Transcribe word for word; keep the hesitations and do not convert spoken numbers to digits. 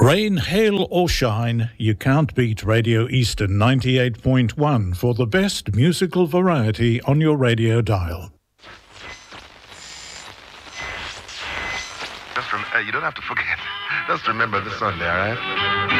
Rain, hail or shine, you can't beat Radio Eastern ninety-eight point one for the best musical variety on your radio dial. Just rem- uh, you don't have to forget. Just remember the Sunday, all right?